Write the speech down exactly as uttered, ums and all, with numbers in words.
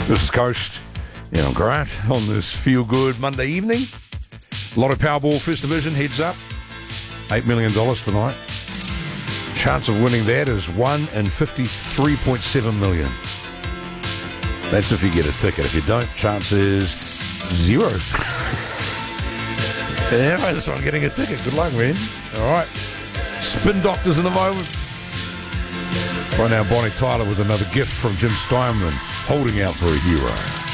This is Coast, and I'm Grant on this feel-good Monday evening. Lotto Powerball First Division, heads up. eight million dollars tonight. Chance of winning that is one in fifty-three point seven million. That's if you get a ticket. If you don't, chance is zero. Yeah, that's not getting a ticket. Good luck, man. All right. Spin Doctors in a moment. Right now, Bonnie Tyler with another gift from Jim Steinman, holding out for a hero.